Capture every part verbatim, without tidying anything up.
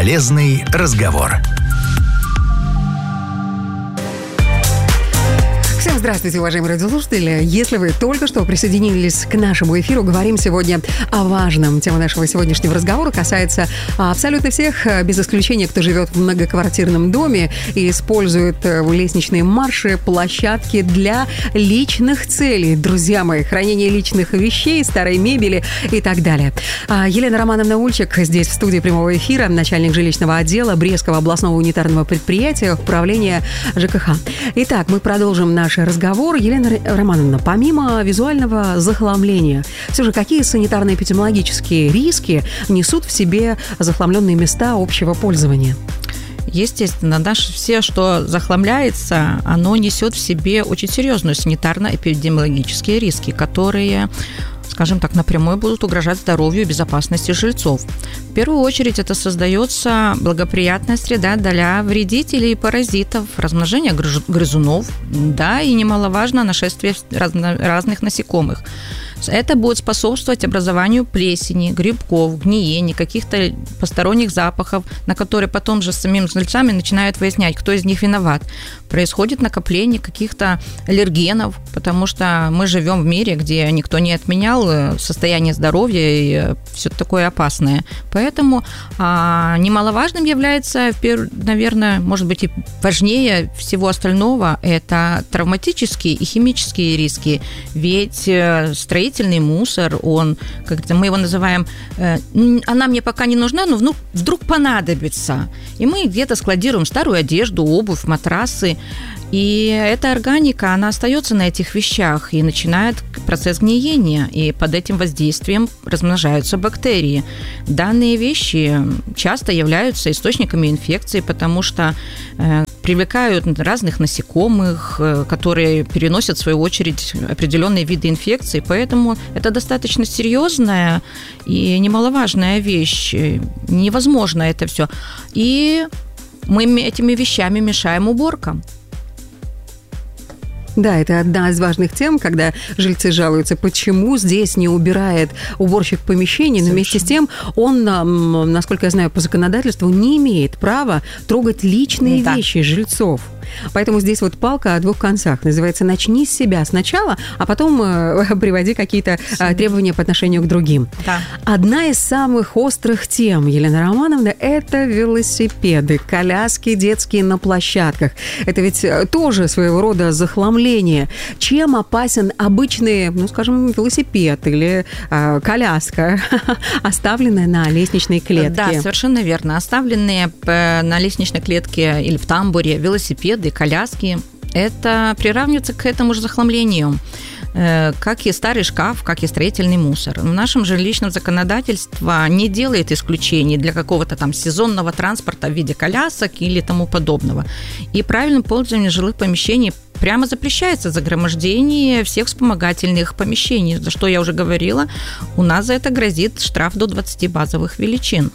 Полезный разговор. Всем здравствуйте, уважаемые радиослушатели. Если вы только что присоединились к нашему эфиру, говорим сегодня о важном. Тема нашего сегодняшнего разговора касается абсолютно всех, без исключения, кто живет в многоквартирном доме и использует лестничные марши, площадки для личных целей. Друзья мои, хранение личных вещей, старой мебели и так далее. Елена Романовна Ульчик здесь в студии прямого эфира, начальник жилищного отдела Брестского областного унитарного предприятия управления ЖКХ. Итак, мы продолжим наш разговор. Елена Романовна, помимо визуального захламления, все же какие санитарно-эпидемиологические риски несут в себе захламленные места общего пользования? Естественно, наше все, что захламляется, оно несет в себе очень серьезные санитарно-эпидемиологические риски, которые, скажем так, напрямую будут угрожать здоровью и безопасности жильцов. В первую очередь это создается благоприятная среда для вредителей и паразитов, размножение грызунов, да, и немаловажно нашествие разно- разных насекомых. Это будет способствовать образованию плесени, грибков, гниения, каких-то посторонних запахов, на которые потом же с самими жильцами начинают выяснять, кто из них виноват. Происходит накопление каких-то аллергенов, потому что мы живем в мире, где никто не отменял состояние здоровья и все такое опасное. Поэтому а, немаловажным является, наверное, может быть и важнее всего остального, это травматические и химические риски. Ведь строительный мусор, он, как мы его называем, она мне пока не нужна, но вдруг понадобится. И мы где-то складируем старую одежду, обувь, матрасы. И эта органика, она остается на этих вещах и начинает процесс гниения, и под этим воздействием размножаются бактерии. Данные вещи часто являются источниками инфекции, потому что э, привлекают разных насекомых, э, которые переносят, в свою очередь, определенные виды инфекций, поэтому это достаточно серьезная и немаловажная вещь. Невозможно это все. И мы этими вещами мешаем уборкам. Да, это одна из важных тем, когда жильцы жалуются, почему здесь не убирает уборщик помещений, но вместе с тем он, насколько я знаю, по законодательству не имеет права трогать личные да. вещи жильцов. Поэтому здесь вот палка о двух концах. Называется «начни с себя сначала, а потом э, приводи какие-то э, требования по отношению к другим». Да. Одна из самых острых тем, Елена Романовна, это велосипеды, коляски детские на площадках. Это ведь тоже своего рода захламление. Чем опасен обычный, ну, скажем, велосипед или э, коляска, оставленная на лестничной клетке? Да, совершенно верно. Оставленные на лестничной клетке или в тамбуре велосипеды, коляски, это приравнивается к этому же захламлению, как и старый шкаф, как и строительный мусор. В нашем жилищном законодательстве не делает исключений для какого-то там сезонного транспорта в виде колясок или тому подобного. И правильным пользованием жилых помещений прямо запрещается загромождение всех вспомогательных помещений, за что я уже говорила, у нас за это грозит штраф до двадцати базовых величин.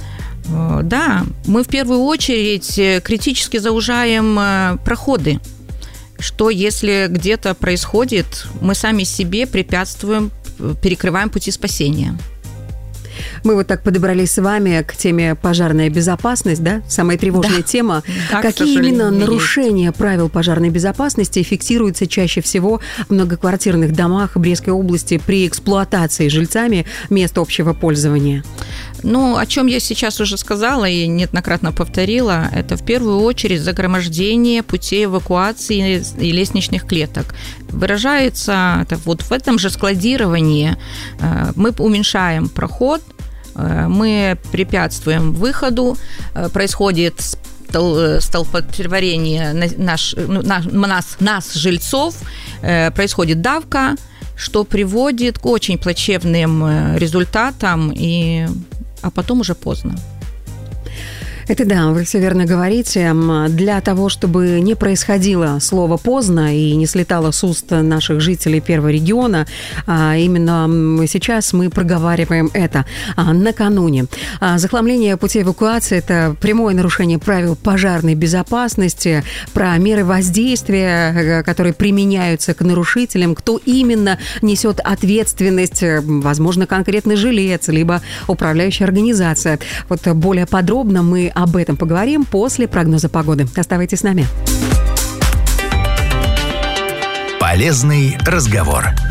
Да, мы в первую очередь критически заужаем проходы, что если где-то происходит, мы сами себе препятствуем, перекрываем пути спасения. Мы вот так подобрались с вами к теме пожарная безопасность, да? Самая тревожная да. тема. Да, какие именно нарушения есть. Правил пожарной безопасности фиксируются чаще всего в многоквартирных домах Брестской области при эксплуатации жильцами мест общего пользования? Ну, о чем я сейчас уже сказала и неоднократно повторила, это в первую очередь загромождение путей эвакуации и лестничных клеток. Выражается это вот в этом же складировании. Мы уменьшаем проход, мы препятствуем выходу, происходит столпотворение наш, нас, нас, жильцов, происходит давка, что приводит к очень плачевным результатам, и, а потом уже поздно. Это да, вы все верно говорите. Для того, чтобы не происходило слово «поздно» и не слетало с уст наших жителей первого региона, именно сейчас мы проговариваем это накануне. Захламление путей эвакуации – это прямое нарушение правил пожарной безопасности, про меры воздействия, которые применяются к нарушителям, кто именно несет ответственность, возможно, конкретный жилец, либо управляющая организация. Вот более подробно мы об этом поговорим после прогноза погоды. Оставайтесь с нами. Полезный разговор.